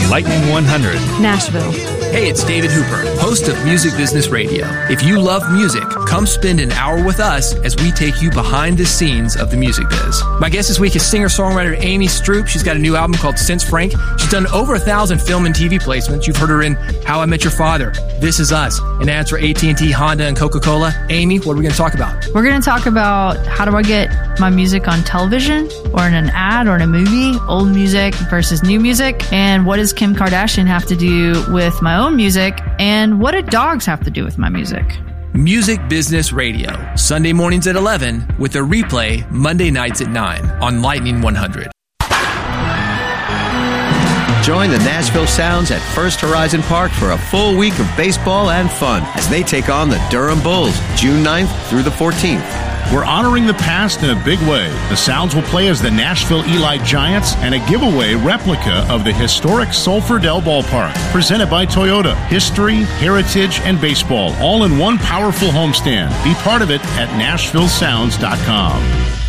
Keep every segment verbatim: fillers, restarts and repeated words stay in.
Lightning one hundred. Nashville. Hey, it's David Hooper, host of Music Business Radio. If you love music, come spend an hour with us as we take you behind the scenes of the music biz. My guest this week is singer-songwriter Amy Stroop. She's got a new album called Since Frank. She's done over a thousand film and T V placements. You've heard her in How I Met Your Father, This Is Us, and ads for A T and T, Honda, and Coca-Cola. Amy, what are we going to talk about? We're going to talk about how do I get my music on television or in an ad or in a movie, old music versus new music, and what does Kim Kardashian have to do with my own music, and what do dogs have to do with my music? Music Business Radio, Sunday mornings at eleven, with a replay Monday nights at nine on Lightning one hundred. Join the Nashville Sounds at First Horizon Park for a full week of baseball and fun as they take on the Durham Bulls, June ninth through the fourteenth. We're honoring the past in a big way. The Sounds will play as the Nashville Eli Giants and a giveaway replica of the historic Sulphur Dell Ballpark, presented by Toyota. History, heritage, and baseball, all in one powerful homestand. Be part of it at nashville sounds dot com.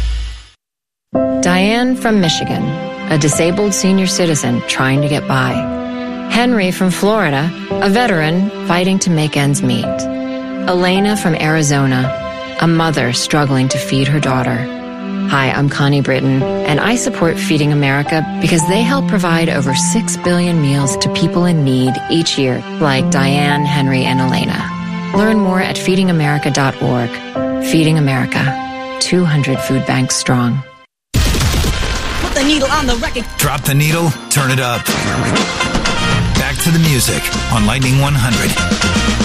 Diane from Michigan, a disabled senior citizen trying to get by. Henry from Florida, a veteran fighting to make ends meet. Elena from Arizona, a mother struggling to feed her daughter. Hi, I'm Connie Britton, and I support Feeding America because they help provide over six billion meals to people in need each year, like Diane, Henry, and Elena. Learn more at feeding america dot org. Feeding America, two hundred food banks strong. Put the needle on the record. Drop the needle, turn it up. Back to the music on Lightning one hundred.